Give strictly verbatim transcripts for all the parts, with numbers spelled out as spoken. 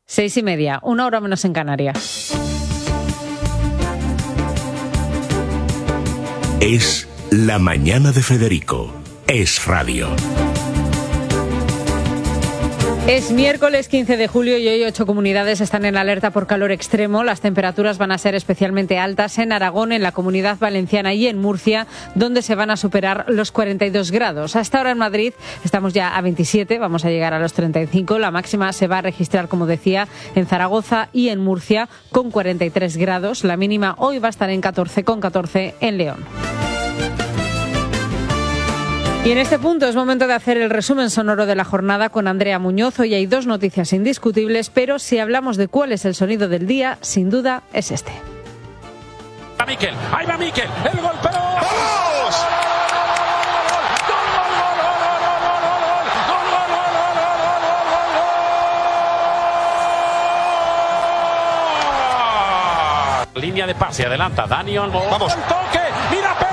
Seis y media, una hora menos en Canarias. Es la mañana de Federico. Es radio. Es miércoles quince de julio y hoy ocho comunidades están en alerta por calor extremo. Las temperaturas van a ser especialmente altas en Aragón, en la Comunidad Valenciana y en Murcia, donde se van a superar los cuarenta y dos grados. Hasta ahora en Madrid estamos ya a veintisiete, vamos a llegar a los treinta y cinco. La máxima se va a registrar, como decía, en Zaragoza y en Murcia con cuarenta y tres grados. La mínima hoy va a estar en catorce con catorce en León. Y en este punto es momento de hacer el resumen sonoro de la jornada con Andrea Muñoz. Hoy hay dos noticias indiscutibles, pero si hablamos de cuál es el sonido del día, sin duda es este. Va Miquel, ahí va Miquel, el golpeo. ¡Vamos! Línea de pase, adelanta Dani Olmo. Vamos. El toque, mira Pedro.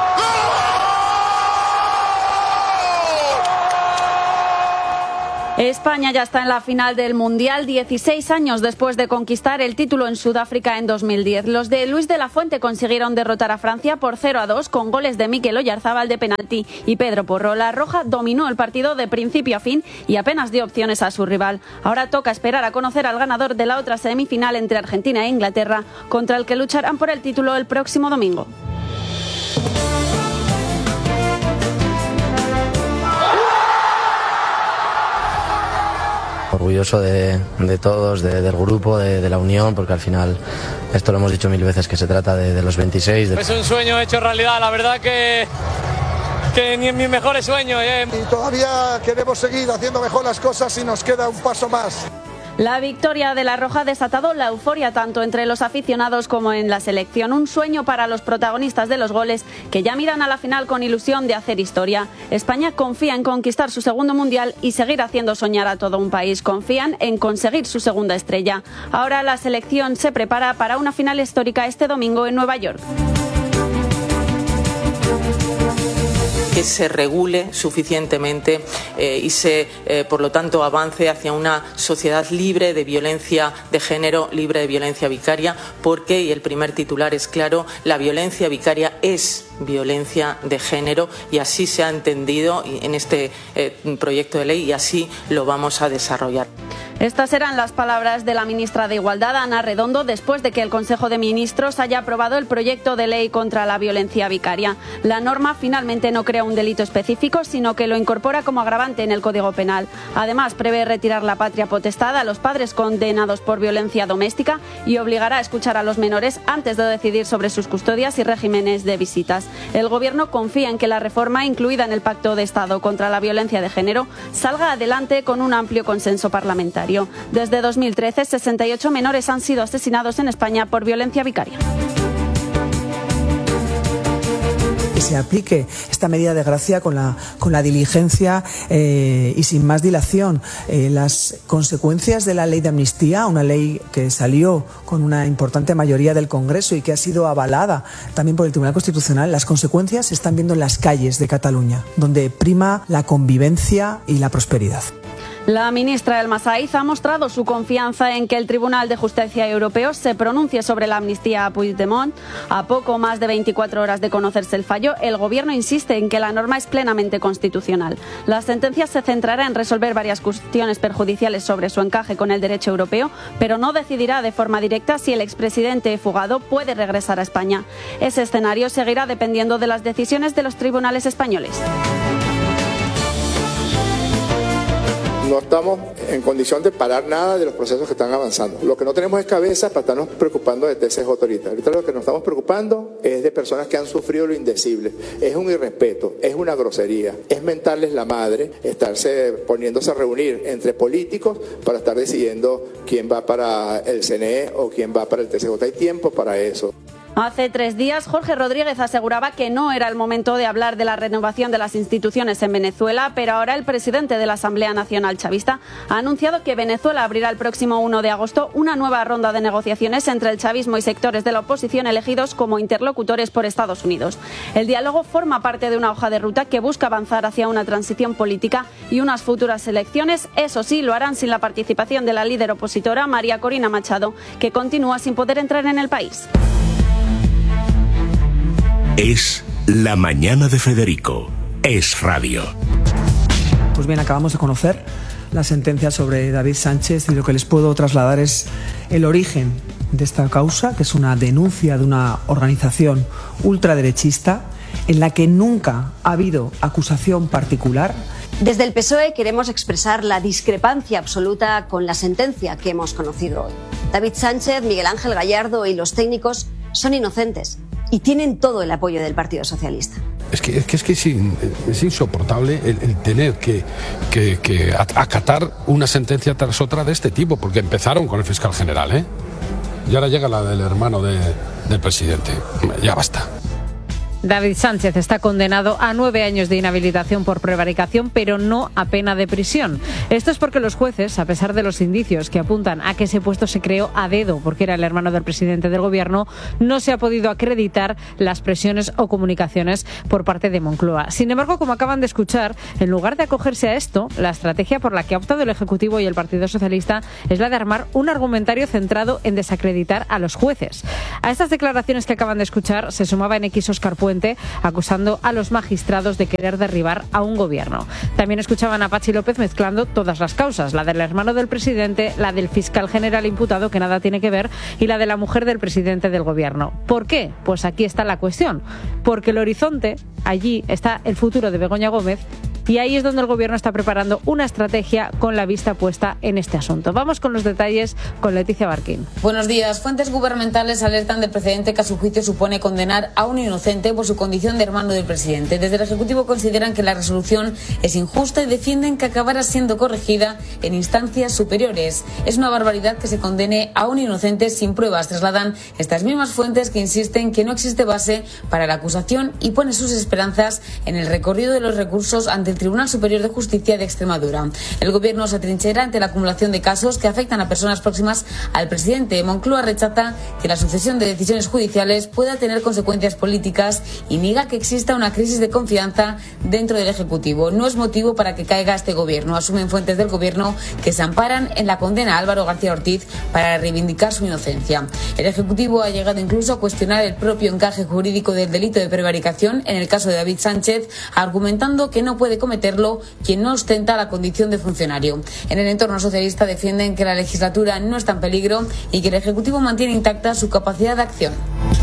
España ya está en la final del Mundial, dieciséis años después de conquistar el título en Sudáfrica en dos mil diez. Los de Luis de la Fuente consiguieron derrotar a Francia por cero a dos con goles de Mikel Oyarzábal de penalti y Pedro Porro. La Roja dominó el partido de principio a fin y apenas dio opciones a su rival. Ahora toca esperar a conocer al ganador de la otra semifinal entre Argentina e Inglaterra, contra el que lucharán por el título el próximo domingo. Orgulloso de, de todos, de, del grupo, de, de la unión, porque al final, esto lo hemos dicho mil veces, que se trata de, de los veintiséis. De... Es un sueño hecho realidad, la verdad que, que ni en mis mejores sueños. Eh. Y todavía queremos seguir haciendo mejor las cosas y nos queda un paso más. La victoria de la Roja ha desatado la euforia tanto entre los aficionados como en la selección. Un sueño para los protagonistas de los goles, que ya miran a la final con ilusión de hacer historia. España confía en conquistar su segundo mundial y seguir haciendo soñar a todo un país. Confían en conseguir su segunda estrella. Ahora la selección se prepara para una final histórica este domingo en Nueva York. Que se regule suficientemente eh, y se, eh, por lo tanto, avance hacia una sociedad libre de violencia de género, libre de violencia vicaria, porque, y el primer titular es claro, la violencia vicaria es violencia de género y así se ha entendido en este eh, proyecto de ley y así lo vamos a desarrollar. Estas eran las palabras de la ministra de Igualdad, Ana Redondo, después de que el Consejo de Ministros haya aprobado el proyecto de ley contra la violencia vicaria. La norma finalmente no crea un delito específico, sino que lo incorpora como agravante en el Código Penal. Además, prevé retirar la patria potestad a los padres condenados por violencia doméstica y obligará a escuchar a los menores antes de decidir sobre sus custodias y regímenes de visitas. El Gobierno confía en que la reforma, incluida en el Pacto de Estado contra la Violencia de Género, salga adelante con un amplio consenso parlamentario. Desde dos mil trece, sesenta y ocho menores han sido asesinados en España por violencia vicaria. Que se aplique esta medida de gracia con la, con la diligencia eh, y sin más dilación. Eh, las consecuencias de la ley de amnistía, una ley que salió con una importante mayoría del Congreso y que ha sido avalada también por el Tribunal Constitucional, las consecuencias se están viendo en las calles de Cataluña, donde prima la convivencia y la prosperidad. La ministra El Masaiz ha mostrado su confianza en que el Tribunal de Justicia Europeo se pronuncie sobre la amnistía a Puigdemont. A poco más de veinticuatro horas de conocerse el fallo, el Gobierno insiste en que la norma es plenamente constitucional. La sentencia se centrará en resolver varias cuestiones perjudiciales sobre su encaje con el derecho europeo, pero no decidirá de forma directa si el expresidente fugado puede regresar a España. Ese escenario seguirá dependiendo de las decisiones de los tribunales españoles. No estamos en condición de parar nada de los procesos que están avanzando. Lo que no tenemos es cabeza para estarnos preocupando de tesis autoritarias. Ahorita lo que nos estamos preocupando es de personas que han sufrido lo indecible. Es un irrespeto, es una grosería, es mentarles la madre, estarse poniéndose a reunir entre políticos para estar decidiendo quién va para el C N E o quién va para el T C J. Hay tiempo para eso. Hace tres días, Jorge Rodríguez aseguraba que no era el momento de hablar de la renovación de las instituciones en Venezuela, pero ahora el presidente de la Asamblea Nacional Chavista ha anunciado que Venezuela abrirá el próximo uno de agosto una nueva ronda de negociaciones entre el chavismo y sectores de la oposición elegidos como interlocutores por Estados Unidos. El diálogo forma parte de una hoja de ruta que busca avanzar hacia una transición política y unas futuras elecciones. Eso sí, lo harán sin la participación de la líder opositora María Corina Machado, que continúa sin poder entrar en el país. Es La Mañana de Federico. Es radio. Pues bien, acabamos de conocer la sentencia sobre David Sánchez y lo que les puedo trasladar es el origen de esta causa, que es una denuncia de una organización ultraderechista en la que nunca ha habido acusación particular. Desde el P S O E queremos expresar la discrepancia absoluta con la sentencia que hemos conocido hoy. David Sánchez, Miguel Ángel Gallardo y los técnicos son inocentes y tienen todo el apoyo del Partido Socialista. Es que es, que, es, que es, in, es insoportable el, el tener que, que, que acatar una sentencia tras otra de este tipo, porque empezaron con el fiscal general, ¿eh? Y ahora llega la del hermano de, del presidente. Ya basta. David Sánchez está condenado a nueve años de inhabilitación por prevaricación, pero no a pena de prisión. Esto es porque los jueces, a pesar de los indicios que apuntan a que ese puesto se creó a dedo porque era el hermano del presidente del gobierno, no se ha podido acreditar las presiones o comunicaciones por parte de Moncloa. Sin embargo, como acaban de escuchar, en lugar de acogerse a esto, la estrategia por la que ha optado el Ejecutivo y el Partido Socialista es la de armar un argumentario centrado en desacreditar a los jueces. A estas declaraciones que acaban de escuchar se sumaba en X Óscar Puente, acusando a los magistrados de querer derribar a un gobierno. También escuchaban a Patxi López mezclando todas las causas, la del hermano del presidente, la del fiscal general imputado, que nada tiene que ver, y la de la mujer del presidente del gobierno. ¿Por qué? Pues aquí está la cuestión. Porque el horizonte, allí está el futuro de Begoña Gómez, y ahí es donde el gobierno está preparando una estrategia con la vista puesta en este asunto. Vamos con los detalles con Leticia Barquín. Buenos días. Fuentes gubernamentales alertan del precedente que a su juicio supone condenar a un inocente por su condición de hermano del presidente. Desde el Ejecutivo consideran que la resolución es injusta y defienden que acabará siendo corregida en instancias superiores. Es una barbaridad que se condene a un inocente sin pruebas, trasladan estas mismas fuentes que insisten que no existe base para la acusación y ponen sus esperanzas en el recorrido de los recursos ante el Tribunal Superior de Justicia de Extremadura. El gobierno se atrinchera ante la acumulación de casos que afectan a personas próximas al presidente. Moncloa rechaza que la sucesión de decisiones judiciales pueda tener consecuencias políticas y niega que exista una crisis de confianza dentro del Ejecutivo. No es motivo para que caiga este gobierno, asumen fuentes del gobierno que se amparan en la condena a Álvaro García Ortiz para reivindicar su inocencia. El Ejecutivo ha llegado incluso a cuestionar el propio encaje jurídico del delito de prevaricación en el caso de David Sánchez, argumentando que no puede cometerlo quien no ostenta la condición de funcionario. En el entorno socialista defienden que la legislatura no está en peligro y que el Ejecutivo mantiene intacta su capacidad de acción.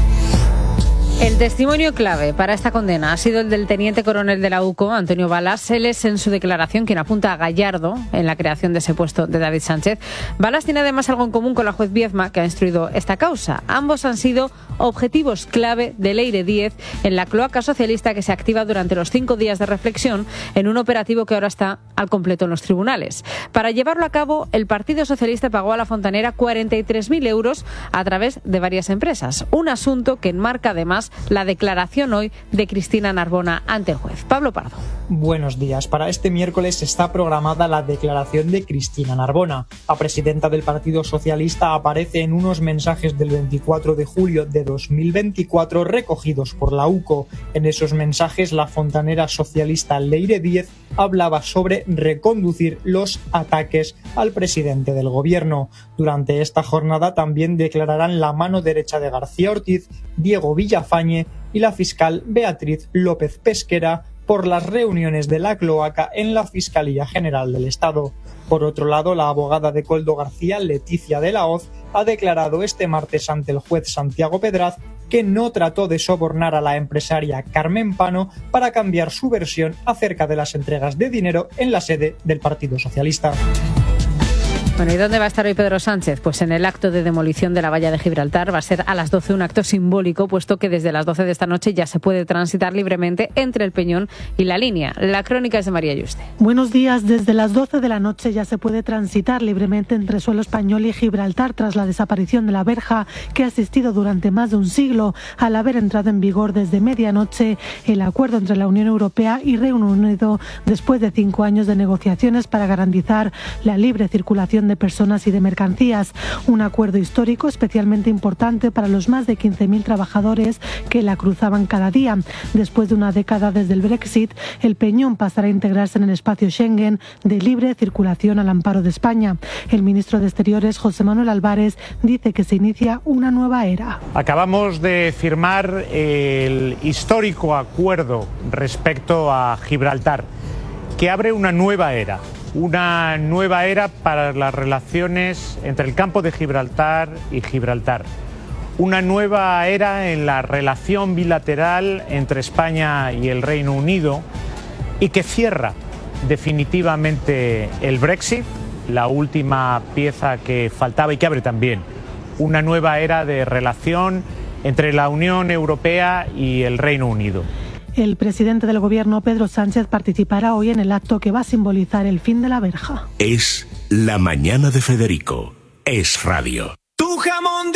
El testimonio clave para esta condena ha sido el del teniente coronel de la U C O, Antonio Balas. Él es en su declaración quien apunta a Gallardo en la creación de ese puesto de David Sánchez. Balas tiene además algo en común con la juez Viezma, que ha instruido esta causa. Ambos han sido objetivos clave de Leire Díez en la cloaca socialista que se activa durante los cinco días de reflexión en un operativo que ahora está al completo en los tribunales. Para llevarlo a cabo, el Partido Socialista pagó a la fontanera cuarenta y tres mil euros a través de varias empresas. Un asunto que enmarca además la declaración hoy de Cristina Narbona ante el juez. Pablo Pardo. Buenos días. Para este miércoles está programada la declaración de Cristina Narbona. La presidenta del Partido Socialista aparece en unos mensajes del veinticuatro de julio de dos mil veinticuatro recogidos por la U C O. En esos mensajes, la fontanera socialista Leire Díez hablaba sobre reconducir los ataques al presidente del gobierno. Durante esta jornada también declararán la mano derecha de García Ortiz, Diego Villafañe y la fiscal Beatriz López Pesquera por las reuniones de la cloaca en la Fiscalía General del Estado. Por otro lado, la abogada de Koldo García, Leticia de la Hoz, ha declarado este martes ante el juez Santiago Pedraz que no trató de sobornar a la empresaria Carmen Pano para cambiar su versión acerca de las entregas de dinero en la sede del Partido Socialista. Bueno, ¿y dónde va a estar hoy Pedro Sánchez? Pues en el acto de demolición de la valla de Gibraltar. Va a ser a las doce, un acto simbólico, puesto que desde las doce de esta noche ya se puede transitar libremente entre el Peñón y la línea. La crónica es de María Yuste. Buenos días. Desde las doce de la noche ya se puede transitar libremente entre suelo español y Gibraltar tras la desaparición de la verja que ha existido durante más de un siglo. Al haber entrado en vigor desde medianoche el acuerdo entre la Unión Europea y Reino Unido después de cinco años de negociaciones para garantizar la libre circulación de personas y de mercancías. Un acuerdo histórico especialmente importante para los más de quince mil trabajadores que la cruzaban cada día. Después de una década desde el Brexit, el Peñón pasará a integrarse en el espacio Schengen de libre circulación al amparo de España. El ministro de Exteriores, José Manuel Álvarez, dice que se inicia una nueva era. Acabamos de firmar el histórico acuerdo respecto a Gibraltar, que abre una nueva era. Una nueva era para las relaciones entre el campo de Gibraltar y Gibraltar. Una nueva era en la relación bilateral entre España y el Reino Unido y que cierra definitivamente el Brexit, la última pieza que faltaba, y que abre también una nueva era de relación entre la Unión Europea y el Reino Unido. El presidente del Gobierno, Pedro Sánchez, participará hoy en el acto que va a simbolizar el fin de la verja. Es La Mañana de Federico. Es Radio. Tu jamón